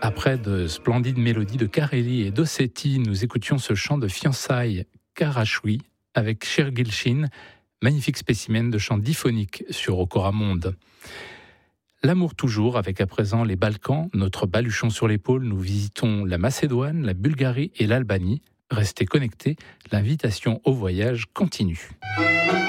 Après de splendides mélodies de Kareli et d'Ossétie, nous écoutions ce chant de fiançailles Karachoui avec Cher Gilshin, magnifique spécimen de chant diphonique sur Okora Monde. L'amour toujours, avec à présent les Balkans, notre baluchon sur l'épaule, nous visitons la Macédoine, la Bulgarie et l'Albanie. Restez connectés, l'invitation au voyage continue.